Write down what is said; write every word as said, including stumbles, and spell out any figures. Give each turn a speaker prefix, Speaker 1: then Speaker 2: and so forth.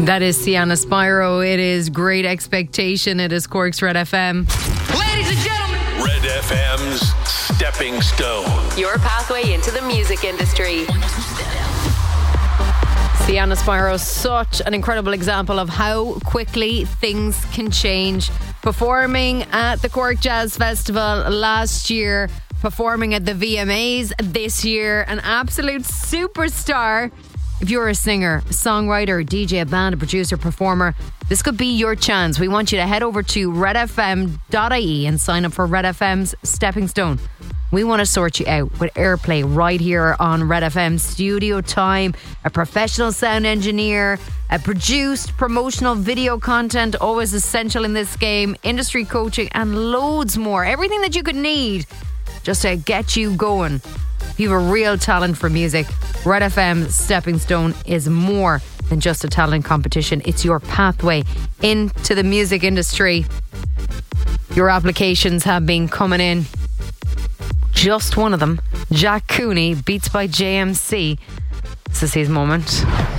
Speaker 1: That is Sienna Spyro. It is Great Expectation. It is Cork's Red F M.
Speaker 2: Ladies and gentlemen,
Speaker 3: Red F M's Stepping Stone.
Speaker 4: Your pathway into the music industry.
Speaker 1: Sienna Spyro, such an incredible example of how quickly things can change. Performing at the Cork Jazz Festival last year, performing at the V M As this year, an absolute superstar. If you're a singer, songwriter, a D J, a band, a producer, performer, this could be your chance. We want you to head over to red f m dot i e and sign up for Red F M's Stepping Stone. We want to sort you out with airplay right here on Red F M. Studio time, a professional sound engineer, a produced promotional video content, always essential in this game, industry coaching and loads more. Everything that you could need just to get you going. If you have a real talent for music, Red F M's Stepping Stone is more than just a talent competition. It's your pathway into the music industry. Your applications have been coming in. Just one of them, Jack Cooney, Beats by J M C. This is his moment.